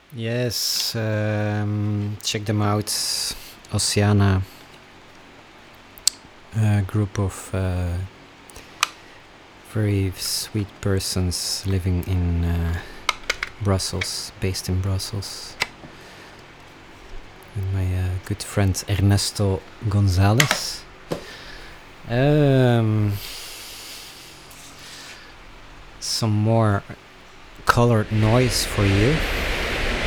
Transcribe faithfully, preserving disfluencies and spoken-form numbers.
Yes, um, check them out. Oceana, a group of uh, very sweet persons living in uh, Brussels, based in Brussels. And my uh, good friend Ernesto Gonzalez. Um, some more colored noise for you.